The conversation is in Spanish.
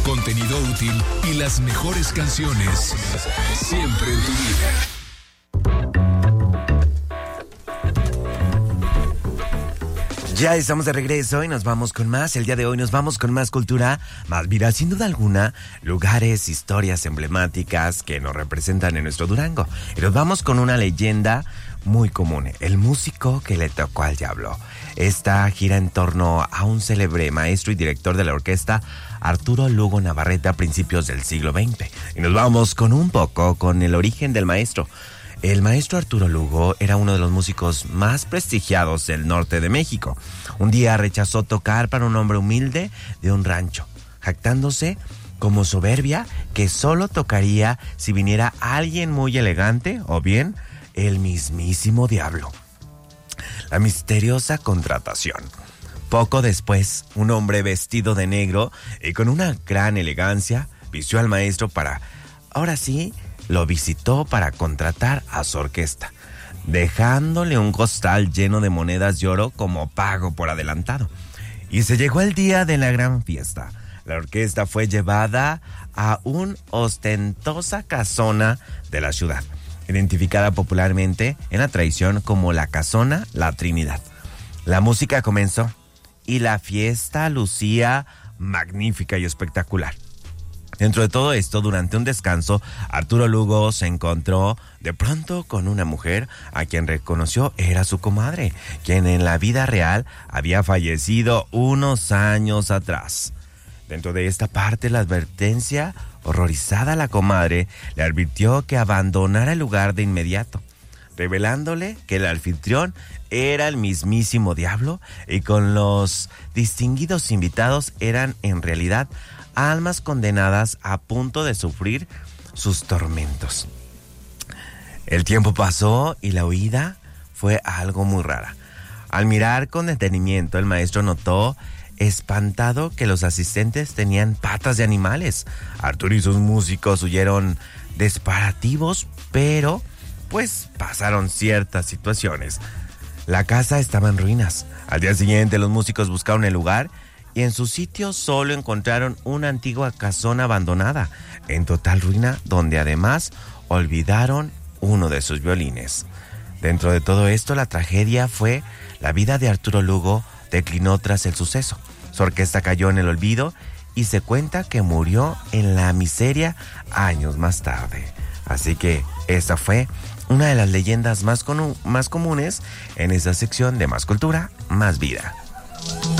contenido útil y las mejores canciones siempre en tu vida. Ya estamos de regreso y nos vamos con más. El día de hoy nos vamos con más cultura, más vida, sin duda alguna, lugares, historias emblemáticas que nos representan en nuestro Durango. Y nos vamos con una leyenda muy común, el músico que le tocó al diablo. Esta gira en torno a un célebre maestro y director de la orquesta, Arturo Lugo Navarrete, a principios del siglo XX. Y nos vamos con un poco con el origen del maestro. El maestro Arturo Lugo era uno de los músicos más prestigiados del norte de México. Un día rechazó tocar para un hombre humilde de un rancho, jactándose como soberbia que solo tocaría si viniera alguien muy elegante o bien el mismísimo diablo. La misteriosa contratación. Poco después, un hombre vestido de negro y con una gran elegancia vistió al maestro para, ahora sí, lo visitó para contratar a su orquesta, dejándole un costal lleno de monedas de oro como pago por adelantado. Y se llegó el día de la gran fiesta. La orquesta fue llevada a una ostentosa casona de la ciudad, identificada popularmente en la tradición como la Casona La Trinidad. La música comenzó y la fiesta lucía magnífica y espectacular. Dentro de todo esto, durante un descanso, Arturo Lugo se encontró de pronto con una mujer a quien reconoció era su comadre, quien en la vida real había fallecido unos años atrás. Dentro de esta parte, la advertencia, horrorizada la comadre, le advirtió que abandonara el lugar de inmediato, revelándole que el anfitrión era el mismísimo diablo y con los distinguidos invitados eran en realidad almas condenadas a punto de sufrir sus tormentos. El tiempo pasó y la huida fue algo muy rara. Al mirar con detenimiento, el maestro notó espantado que los asistentes tenían patas de animales. Arturo y sus músicos huyeron desparativos, pero pues pasaron ciertas situaciones. La casa estaba en ruinas. Al día siguiente los músicos buscaron el lugar y en su sitio solo encontraron una antigua casona abandonada, en total ruina, donde además olvidaron uno de sus violines. Dentro de todo esto, la tragedia fue la vida de Arturo Lugo declinó tras el suceso. Su orquesta cayó en el olvido y se cuenta que murió en la miseria años más tarde. Así que esa fue una de las leyendas más comunes en esta sección de Más Cultura, Más Vida.